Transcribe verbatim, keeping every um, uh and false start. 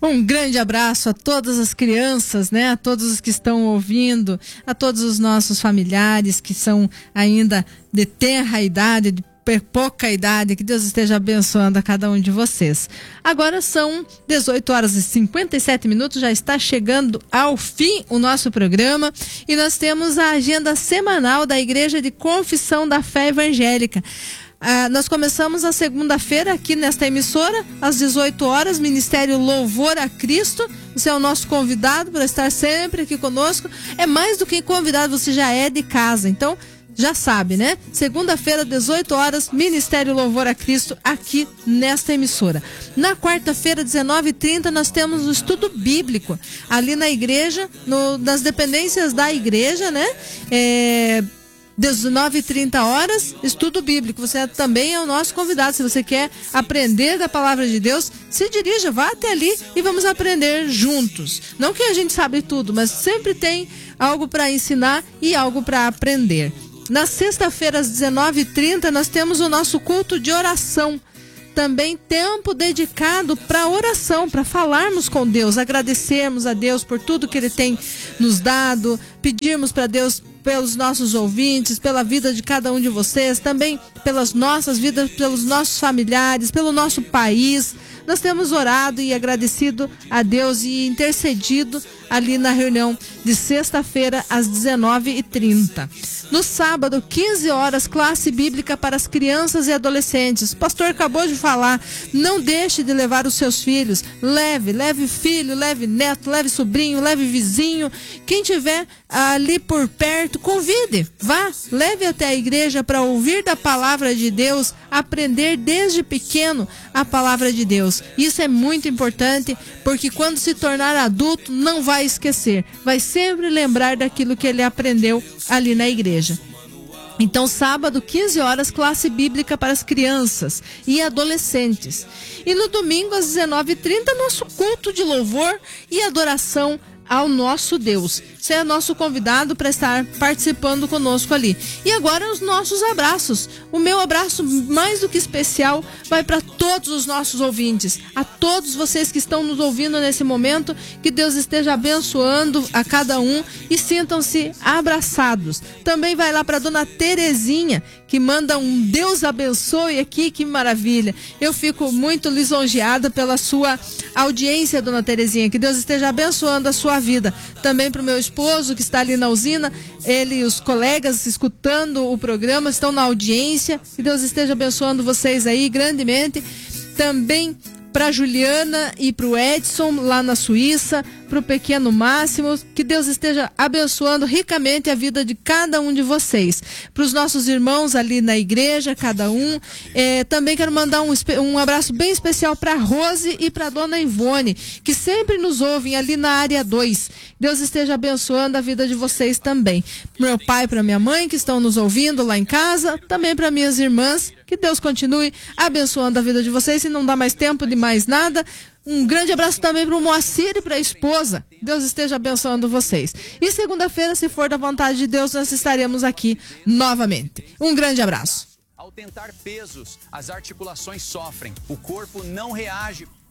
Um grande abraço a todas as crianças, né? A todos os que estão ouvindo, a todos os nossos familiares que são ainda de tenra idade, de pouca idade. Que Deus esteja abençoando a cada um de vocês. Agora são dezoito horas e cinquenta e sete minutos, já está chegando ao fim o nosso programa e nós temos a agenda semanal da Igreja de Confissão da Fé Evangélica. Ah, nós começamos a segunda-feira aqui nesta emissora, às dezoito horas, Ministério Louvor a Cristo. Você é o nosso convidado para estar sempre aqui conosco. É mais do que convidado, você já é de casa. Então, já sabe, né? Segunda-feira, dezoito horas, Ministério Louvor a Cristo, aqui nesta emissora. Na quarta-feira, dezenove e trinta, nós temos o estudo bíblico, ali na igreja, no, nas dependências da igreja, né? É... dezenove e trinta horas, estudo bíblico. Você também é o nosso convidado. Se você quer aprender da palavra de Deus, se dirija, vá até ali e vamos aprender juntos. Não que a gente sabe tudo, mas sempre tem algo para ensinar e algo para aprender. Na sexta-feira, às dezenove e trinta, nós temos o nosso culto de oração. Também tempo dedicado para oração, para falarmos com Deus, agradecermos a Deus por tudo que Ele tem nos dado, pedirmos para Deus pelos nossos ouvintes, pela vida de cada um de vocês, também pelas nossas vidas, pelos nossos familiares, pelo nosso país. Nós temos orado e agradecido a Deus e intercedido ali na reunião de sexta-feira às dezenove e trinta. No sábado, quinze horas, classe bíblica para as crianças e adolescentes. O pastor acabou de falar, não deixe de levar os seus filhos. Leve, leve filho, leve neto, leve sobrinho, leve vizinho. Quem tiver ali por perto, convide, vá, leve até a igreja para ouvir da palavra de Deus, aprender desde pequeno a palavra de Deus. Isso é muito importante, porque quando se tornar adulto, não vai esquecer, vai sempre lembrar daquilo que ele aprendeu ali na igreja. Então, sábado, quinze horas, classe bíblica para as crianças e adolescentes. E no domingo, às dezenove e trinta, nosso culto de louvor e adoração ao nosso Deus. Você é nosso convidado para estar participando conosco ali. E agora os nossos abraços. O meu abraço mais do que especial vai para todos os nossos ouvintes, a todos vocês que estão nos ouvindo nesse momento. Que Deus esteja abençoando a cada um e sintam-se abraçados. Também vai lá para dona Terezinha, que manda um Deus abençoe aqui, que maravilha. Eu fico muito lisonjeada pela sua audiência, dona Terezinha. Que Deus esteja abençoando a sua vida. Também para o meu esposo que está ali na usina, ele e os colegas escutando o programa, estão na audiência. Que Deus esteja abençoando vocês aí grandemente. Também para Juliana e para o Edson lá na Suíça, para o pequeno Máximo, que Deus esteja abençoando ricamente a vida de cada um de vocês. Para os nossos irmãos ali na igreja, cada um. É, também quero mandar um, um abraço bem especial para a Rose e para a dona Ivone, que sempre nos ouvem ali na área dois. Deus esteja abençoando a vida de vocês também. Para meu pai e para minha mãe que estão nos ouvindo lá em casa, também para minhas irmãs. Que Deus continue abençoando a vida de vocês. Se não dá mais tempo de mais nada, um grande abraço também para o Moacir e para a esposa. Deus esteja abençoando vocês. E segunda-feira, se for da vontade de Deus, nós estaremos aqui novamente. Um grande abraço. Ao tentar pesos, as articulações sofrem, o corpo não reage.